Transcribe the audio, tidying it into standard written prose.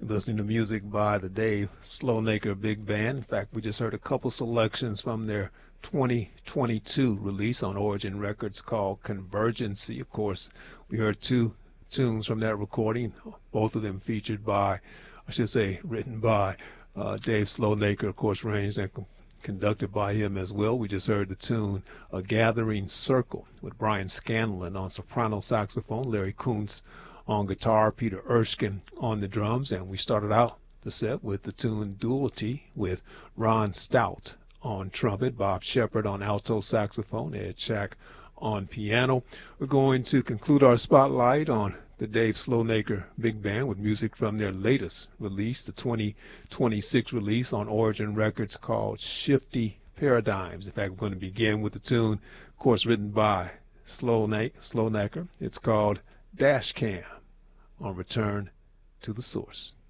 Listening to music by the Dave Slownaker Big Band. In fact, we just heard a couple selections from their 2022 release on Origin Records called Convergency. Of course, we heard two tunes from that recording, both of them featured by, I should say, written by Dave Slownaker, of course, arranged and conducted by him as well. We just heard the tune A Gathering Circle with Brian Scanlon on soprano saxophone, Larry Kuntz on guitar, Peter Erskine on the drums, and we started out the set with the tune Duality with Ron Stout on trumpet, Bob Shepard on alto saxophone, Ed Shack on piano. We're going to conclude our spotlight on the Dave Slownaker Big Band with music from their latest release, the 2026 release on Origin Records called Shifty Paradigms. In fact, we're going to begin with the tune, of course, written by Slownaker. It's called Dash Cam on Return to the Source.